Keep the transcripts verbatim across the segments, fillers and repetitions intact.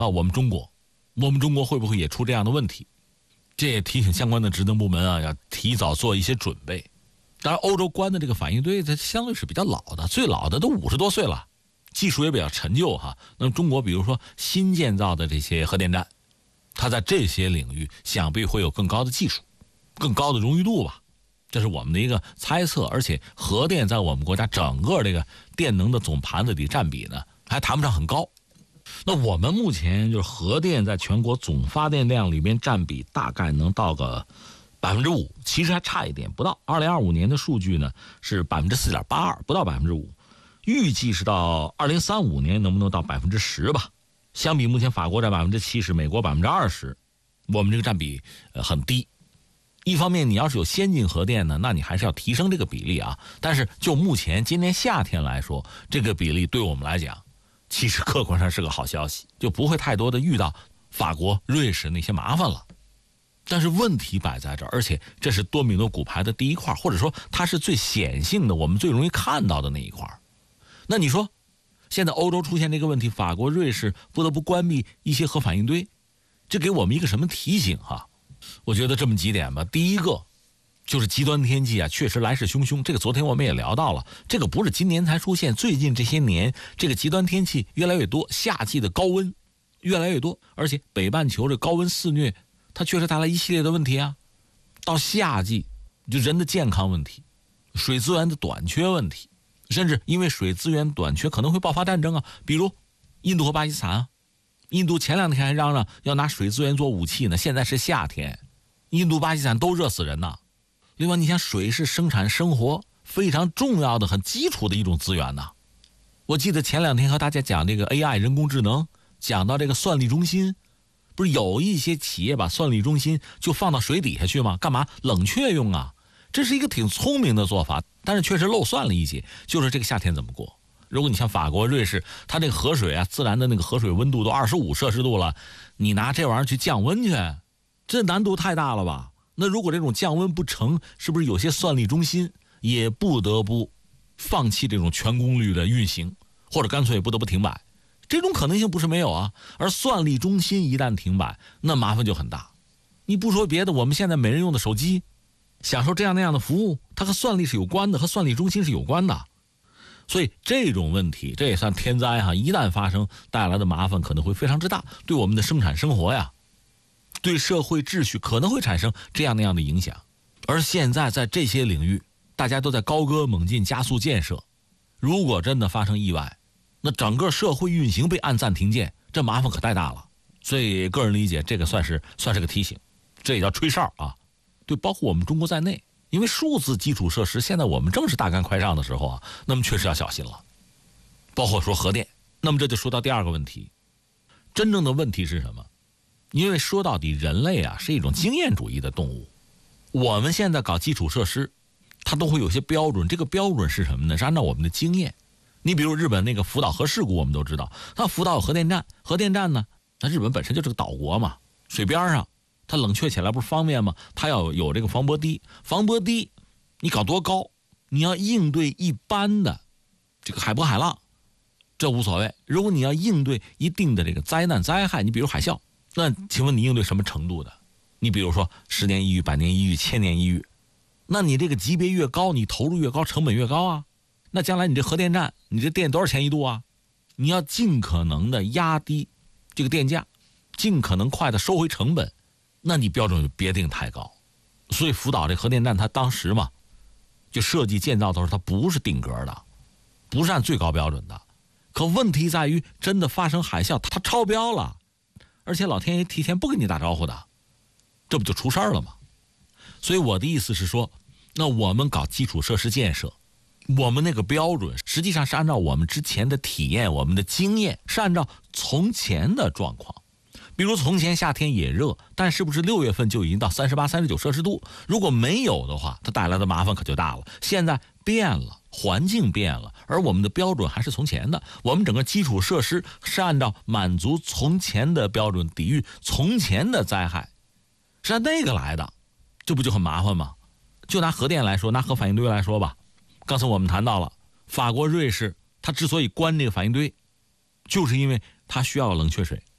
啊，我们中国，我们中国会不会也出这样的问题？这也提醒相关的职能部门啊，要提早做一些准备。当然，欧洲关的这个反应堆，它相对是比较老的，最老的都五十多岁了，技术也比较陈旧哈。那么中国，比如说新建造的这些核电站，它在这些领域想必会有更高的技术、更高的荣誉度吧。这是我们的一个猜测，而且核电在我们国家整个这个电能的总盘子里占比呢，还谈不上很高。那我们目前就是核电在全国总发电量里面占比大概能到个百分之五，其实还差一点不到。二零二五年的数据呢是百分之四点八二，不到百分之五。预计是到二零三五年能不能到百分之十吧？相比目前法国占百分之七十，美国百分之二十，我们这个占比呃很低。一方面，你要是有先进核电呢，那你还是要提升这个比例啊。但是就目前今年夏天来说，这个比例对我们来讲，其实客观上是个好消息，就不会太多的遇到法国、瑞士那些麻烦了。但是问题摆在这儿，而且这是多米诺骨牌的第一块，或者说它是最显性的，我们最容易看到的那一块。那你说，现在欧洲出现这个问题，法国、瑞士不得不关闭一些核反应堆，这给我们一个什么提醒哈？我觉得这么几点吧。第一个就是极端天气啊，确实来势汹汹。这个昨天我们也聊到了，这个不是今年才出现，最近这些年这个极端天气越来越多，夏季的高温越来越多，而且北半球这高温肆虐，它确实带来一系列的问题啊。到夏季，就人的健康问题、水资源的短缺问题，甚至因为水资源短缺可能会爆发战争啊，比如印度和巴基斯坦啊。印度前两天还嚷嚷要拿水资源做武器呢，现在是夏天，印度、巴基斯坦都热死人呐。另外，你想，水是生产生活非常重要的、很基础的一种资源呐。我记得前两天和大家讲这个 A I 人工智能，讲到这个算力中心，不是有一些企业把算力中心就放到水底下去吗？干嘛？冷却用啊。这是一个挺聪明的做法，但是确实漏算了一些，就是这个夏天怎么过。如果你像法国、瑞士，它这个河水啊，自然的那个河水温度都二十五摄氏度了，你拿这玩意儿去降温去，这难度太大了吧？那如果这种降温不成，是不是有些算力中心也不得不放弃这种全功率的运行，或者干脆不得不停摆？这种可能性不是没有啊。而算力中心一旦停摆，那麻烦就很大。你不说别的，我们现在每人用的手机，享受这样那样的服务，它和算力是有关的，和算力中心是有关的。所以这种问题，这也算天灾哈，一旦发生，带来的麻烦可能会非常之大，对我们的生产生活呀，对社会秩序可能会产生这样那样的影响。而现在在这些领域，大家都在高歌猛进，加速建设。如果真的发生意外，那整个社会运行被按暂停键，这麻烦可太大了。所以个人理解，这个算是算是个提醒，这也叫吹哨啊。对，包括我们中国在内。因为数字基础设施现在我们正是大干快上的时候啊，那么确实要小心了。包括说核电，那么这就说到第二个问题，真正的问题是什么？因为说到底，人类啊是一种经验主义的动物。我们现在搞基础设施，它都会有些标准，这个标准是什么呢？是按照我们的经验。你比如日本那个福岛核事故，我们都知道，它福岛有核电站，核电站呢，那日本本身就是个岛国嘛，水边上。它冷却起来不是方便吗？它要有这个防波堤，防波堤你搞多高？你要应对一般的这个海波海浪，这无所谓。如果你要应对一定的这个灾难灾害，你比如海啸，那请问你应对什么程度的？你比如说十年一遇、百年一遇、千年一遇，那你这个级别越高，你投入越高，成本越高啊。那将来你这核电站，你这电多少钱一度啊？你要尽可能的压低这个电价，尽可能快的收回成本。那你标准就别定太高。所以福岛这核电站它当时嘛就设计建造的时候，它不是定格的，不是按最高标准的。可问题在于真的发生海啸，它超标了，而且老天爷提前不跟你打招呼的，这不就出事儿了吗？所以我的意思是说，那我们搞基础设施建设，我们那个标准实际上是按照我们之前的体验，我们的经验，是按照从前的状况。比如从前夏天也热，但是不是六月份就已经到三十八、三十九摄氏度？如果没有的话，它带来的麻烦可就大了。现在变了，环境变了，而我们的标准还是从前的。我们整个基础设施是按照满足从前的标准，抵御从前的灾害，是按那个来的，这不就很麻烦吗？就拿核电来说，拿核反应堆来说吧，刚才我们谈到了法国、瑞士，它之所以关这个反应堆，就是因为它需要冷却水。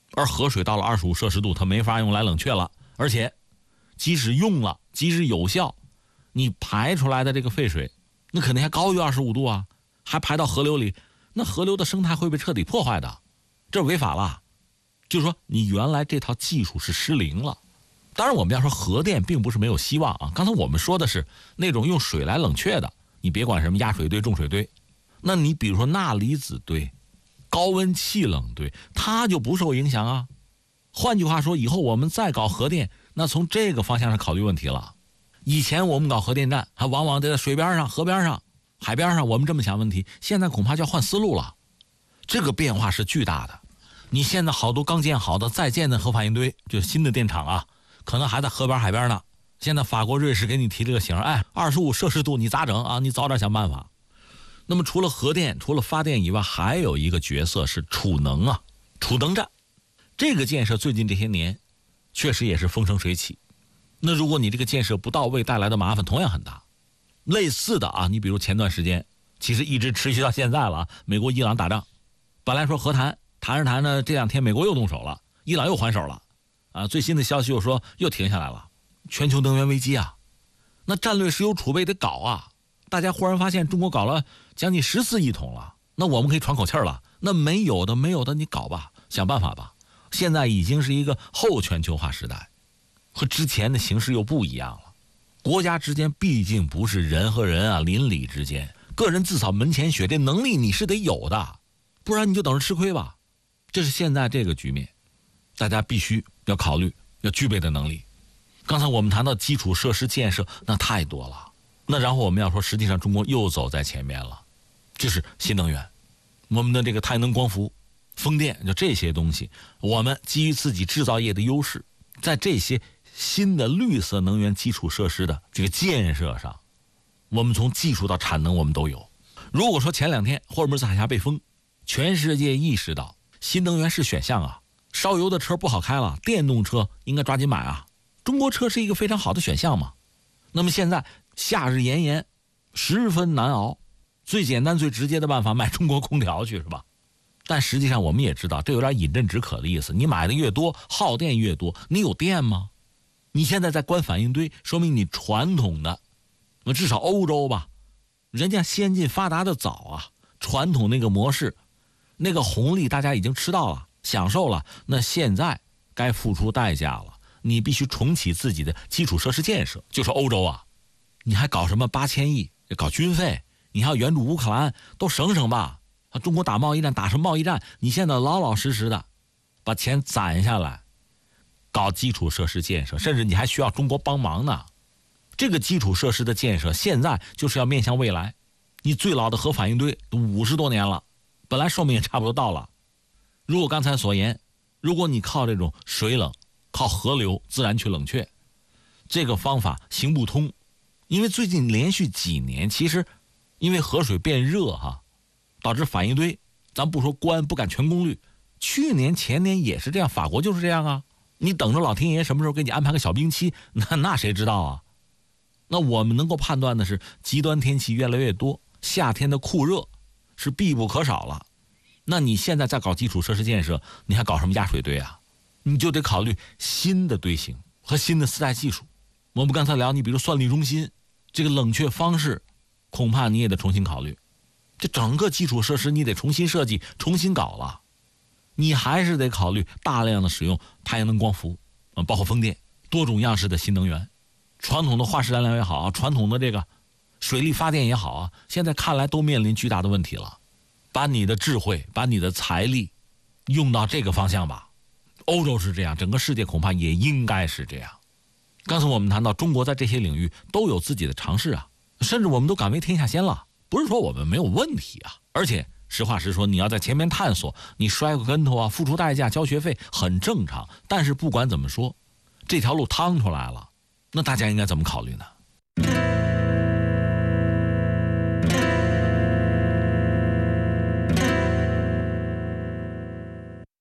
而河水到了二十五摄氏度，它没法用来冷却了，而且即使用了，即使有效，你排出来的这个废水，那肯定还高于二十五度啊，还排到河流里，那河流的生态会被彻底破坏的，这违法了。就是说，你原来这套技术是失灵了。当然，我们要说核电并不是没有希望啊。刚才我们说的是那种用水来冷却的，你别管什么压水堆、重水堆，那你比如说钠离子堆、高温气冷堆，它就不受影响啊。换句话说，以后我们再搞核电，那从这个方向上考虑问题了。以前我们搞核电站，还往往在水边上、河边上、海边上，我们这么想问题，现在恐怕就要换思路了。这个变化是巨大的。你现在好多刚建好的、在建的核反应堆，就是新的电厂啊，可能还在河边、海边呢。现在法国、瑞士给你提这个醒，哎，二十五摄氏度你咋整啊？你早点想办法。那么除了核电、除了发电以外，还有一个角色是储能啊，储能站。这个建设最近这些年确实也是风生水起。那如果你这个建设不到位，带来的麻烦同样很大。类似的啊，你比如前段时间，其实一直持续到现在了，美国伊朗打仗，本来说和谈，谈着谈着，这两天美国又动手了，伊朗又还手了，啊，最新的消息又说又停下来了，全球能源危机啊，那战略石油储备得搞啊，大家忽然发现中国搞了将近十四亿桶了，那我们可以喘口气了，那没有的没有的你搞吧，想办法吧。现在已经是一个后全球化时代，和之前的形势又不一样了。国家之间毕竟不是人和人啊，邻里之间，个人自扫门前雪，这能力你是得有的，不然你就等着吃亏吧。这是现在这个局面，大家必须要考虑要具备的能力。刚才我们谈到基础设施建设，那太多了。那然后我们要说，实际上中国又走在前面了，这是新能源，我们的这个太能光伏、风电，就这些东西，我们基于自己制造业的优势，在这些新的绿色能源基础设施的这个建设上，我们从技术到产能我们都有。如果说前两天霍尔木兹海峡被封，全世界意识到新能源是选项啊，烧油的车不好开了，电动车应该抓紧买啊，中国车是一个非常好的选项嘛。那么现在夏日炎炎，十分难熬，最简单最直接的办法买中国空调去是吧？但实际上我们也知道，这有点饮鸩止渴的意思，你买的越多，耗电越多，你有电吗？你现在在关反应堆，说明你传统的，至少欧洲吧，人家先进发达的早啊，传统那个模式，那个红利大家已经吃到了，享受了，那现在该付出代价了，你必须重启自己的基础设施建设。就说欧洲啊，你还搞什么八千亿搞军费，你还要援助乌克兰，都省省吧。中国打贸易战打什么贸易战？你现在老老实实的把钱攒下来搞基础设施建设，甚至你还需要中国帮忙呢。这个基础设施的建设现在就是要面向未来。你最老的核反应堆都五十多年了，本来寿命也差不多到了。如果刚才所言，如果你靠这种水冷，靠河流自然去冷却，这个方法行不通。因为最近连续几年，其实因为河水变热哈，导致反应堆，咱不说关不敢全功率，去年前年也是这样，法国就是这样啊。你等着老天爷什么时候给你安排个小冰期，那那谁知道啊？那我们能够判断的是，极端天气越来越多，夏天的酷热是必不可少了。那你现在在搞基础设施建设，你还搞什么压水堆啊？你就得考虑新的堆型和新的四代技术。我们刚才聊，你比如算力中心这个冷却方式，恐怕你也得重新考虑。这整个基础设施你得重新设计、重新搞了。你还是得考虑大量的使用太阳能光伏，啊，包括风电，多种样式的新能源。传统的化石燃料也好，传统的这个水力发电也好啊，现在看来都面临巨大的问题了。把你的智慧，把你的财力用到这个方向吧。欧洲是这样，整个世界恐怕也应该是这样。刚才我们谈到中国在这些领域都有自己的尝试啊，甚至我们都敢为天下先了。不是说我们没有问题啊，而且实话实说，你要在前面探索，你摔个跟头啊，付出代价交学费很正常。但是不管怎么说，这条路趟出来了，那大家应该怎么考虑呢？ 当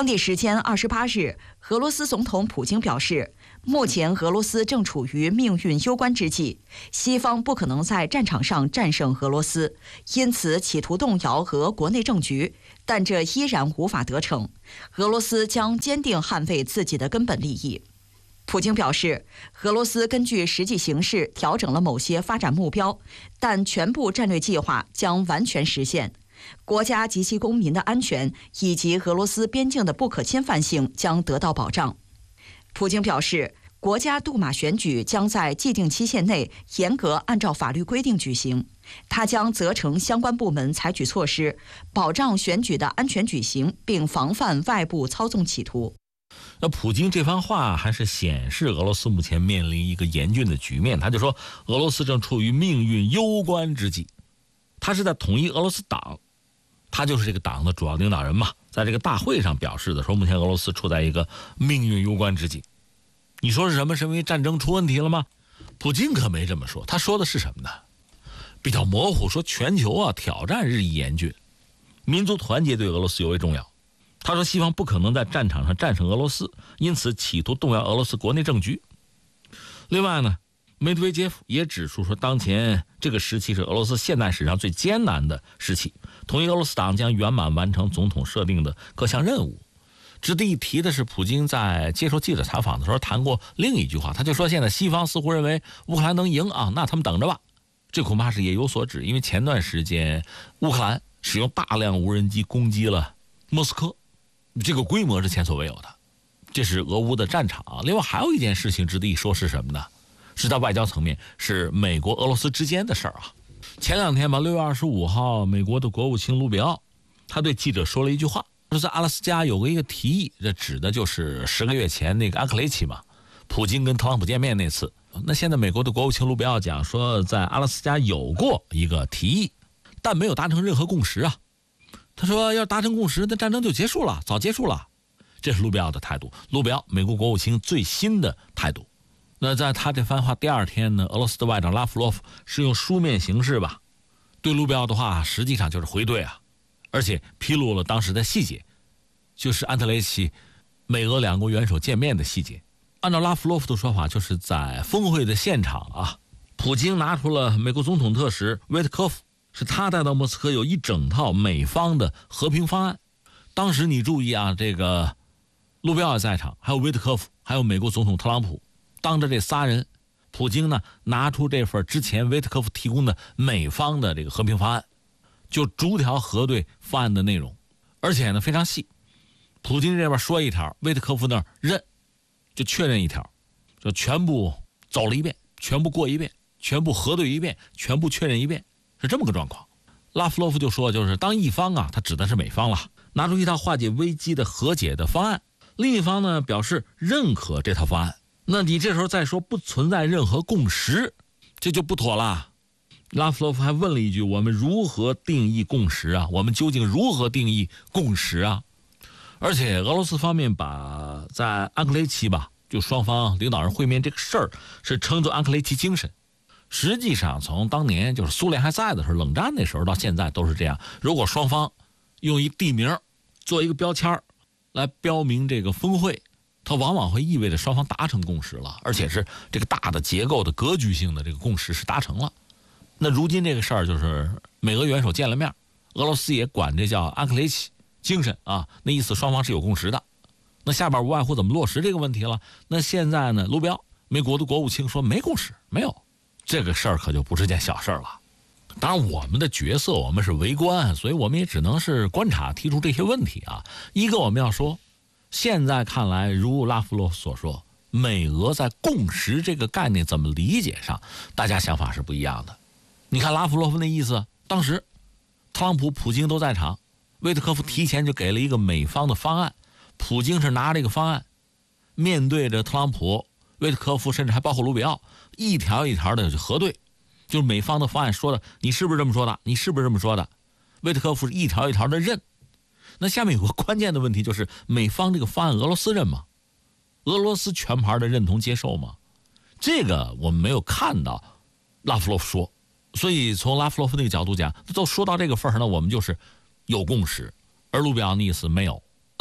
当地时间二十八日，俄罗斯总统普京表示，目前俄罗斯正处于命运攸关之际，西方不可能在战场上战胜俄罗斯，因此企图动摇俄国内政局，但这依然无法得逞。俄罗斯将坚定捍卫自己的根本利益。普京表示，俄罗斯根据实际形势调整了某些发展目标，但全部战略计划将完全实现。国家及其公民的安全以及俄罗斯边境的不可侵犯性将得到保障。普京表示，国家杜马选举将在既定期限内严格按照法律规定举行，他将责成相关部门采取措施，保障选举的安全举行，并防范外部操纵企图。 那普京这番话还是显示俄罗斯目前面临一个严峻的局面，他就说俄罗斯正处于命运攸关之际，他是在统一俄罗斯党，他就是这个党的主要领导人嘛，在这个大会上表示的说，目前俄罗斯处在一个命运攸关之际。你说是什么？是因为战争出问题了吗？普京可没这么说，他说的是什么呢？比较模糊，说全球啊挑战日益严峻，民族团结对俄罗斯尤为重要。他说西方不可能在战场上战胜俄罗斯，因此企图动摇俄罗斯国内政局。另外呢，梅德韦杰夫也指出说，当前这个时期是俄罗斯现代史上最艰难的时期，统一俄罗斯党将圆满完成总统设定的各项任务。值得一提的是，普京在接受记者采访的时候谈过另一句话，他就说现在西方似乎认为乌克兰能赢啊，那他们等着吧。这恐怕是也有所指，因为前段时间乌克兰使用大量无人机攻击了莫斯科，这个规模是前所未有的，这是俄乌的战场。另外还有一件事情值得一说是什么呢？是在外交层面，是美国俄罗斯之间的事儿啊。前两天吧，六月二十五号，美国的国务卿卢比奥他对记者说了一句话，说在阿拉斯加有个一个提议，这指的就是十个月前那个安克雷奇嘛，普京跟特朗普见面那次。那现在美国的国务卿卢比奥讲说，在阿拉斯加有过一个提议，但没有达成任何共识啊。他说要达成共识，那战争就结束了，早结束了。这是卢比奥的态度，卢比奥美国国务卿最新的态度。那在他这番话第二天呢，俄罗斯的外长拉夫罗夫是用书面形式吧，对卢比奥的话实际上就是回对啊，而且披露了当时的细节，就是安特雷奇美俄两国元首见面的细节。按照拉夫罗夫的说法，就是在峰会的现场啊，普京拿出了美国总统特使维特科夫，是他带到莫斯科有一整套美方的和平方案。当时你注意啊，这个卢比奥在场，还有维特科夫，还有美国总统特朗普，当着这仨人，普京呢拿出这份之前维特科夫提供的美方的这个和平方案，就逐条核对方案的内容，而且呢非常细。普京这边说一条，维特科夫那儿认，就确认一条，就全部走了一遍，全部过一遍，全部核对一遍，全部确认一遍，是这么个状况。拉夫罗夫就说，就是当一方啊，他指的是美方了，拿出一套化解危机的和解的方案，另一方呢表示认可这套方案，那你这时候再说不存在任何共识，这就不妥了。拉夫罗夫还问了一句，我们如何定义共识啊？我们究竟如何定义共识啊？而且俄罗斯方面把在安克雷奇吧，就双方领导人会面这个事儿是称作安克雷奇精神。实际上从当年就是苏联还在的时候，冷战那时候到现在都是这样，如果双方用一地名做一个标签来标明这个峰会，它往往会意味着双方达成共识了，而且是这个大的结构的格局性的这个共识是达成了。那如今这个事儿就是美俄元首见了面，俄罗斯也管这叫安克雷奇精神啊，那意思双方是有共识的。那下边无外乎怎么落实这个问题了。那现在呢，卢比奥美国的国务卿说没共识，没有，这个事儿可就不是件小事了。当然我们的角色我们是围观，所以我们也只能是观察，提出这些问题啊。一个我们要说，现在看来如拉夫罗夫所说，美俄在共识这个概念怎么理解上大家想法是不一样的。你看拉夫罗夫那意思，当时特朗普普京都在场，维特科夫提前就给了一个美方的方案，普京是拿这个方案面对着特朗普、维特科夫，甚至还包括卢比奥，一条一条的去核对，就是美方的方案说的你是不是这么说的，你是不是这么说的，维特科夫是一条一条的认。那下面有个关键的问题，就是美方这个方案俄罗斯认吗？俄罗斯全盘的认同接受吗？这个我们没有看到拉夫罗夫说，所以从拉夫罗夫那个角度讲，都说到这个份上，那我们就是有共识，而卢比奥的意思没有。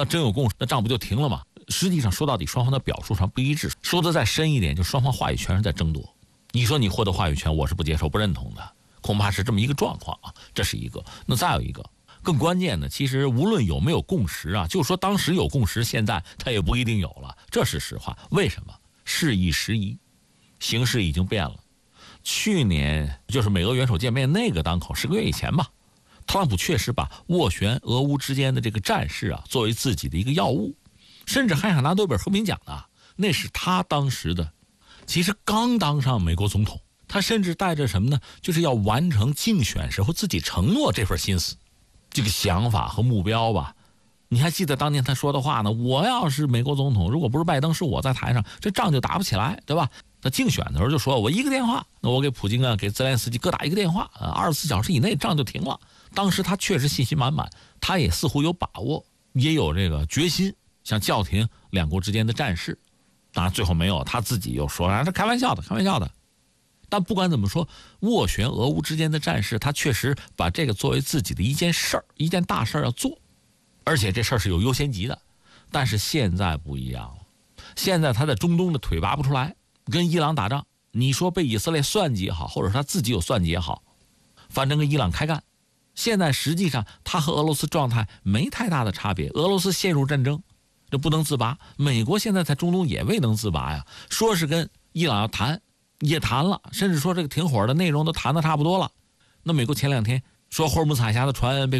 那真有共识，那仗不就停了吗？实际上说到底，双方的表述上不一致。说的再深一点，就双方话语权是在争夺。你说你获得话语权，我是不接受、不认同的，恐怕是这么一个状况啊。这是一个。那再有一个更关键的，其实无论有没有共识啊，就说当时有共识，现在它也不一定有了，这是实话。为什么？事易时移，形势已经变了。去年就是美俄元首见面那个当口，十个月以前吧，特朗普确实把斡旋俄乌之间的这个战事啊作为自己的一个要务，甚至还想拿诺贝尔和平奖呢。那是他当时的，其实刚当上美国总统，他甚至带着什么呢？就是要完成竞选时候自己承诺这份心思，这个想法和目标吧。你还记得当年他说的话呢？我要是美国总统，如果不是拜登，是我在台上，这仗就打不起来，对吧？他竞选的时候就说，我一个电话，那我给普京啊，给泽连斯基各打一个电话，二十四小时以内仗就停了。当时他确实信心满满，他也似乎有把握，也有这个决心，想叫停两国之间的战事。当然最后没有，他自己又说啊，这开玩笑的，开玩笑的。但不管怎么说，斡旋俄乌之间的战事，他确实把这个作为自己的一件事儿，一件大事儿要做，而且这事儿是有优先级的。但是现在不一样了，现在他在中东的腿拔不出来，跟伊朗打仗，你说被以色列算计也好，或者他自己有算计也好，反正跟伊朗开干。现在实际上他和俄罗斯状态没太大的差别，俄罗斯陷入战争，这不能自拔。美国现在在中东也未能自拔呀，说是跟伊朗要谈，也谈了，甚至说这个停火的内容都谈得差不多了。那美国前两天说霍尔木兹海峡的船被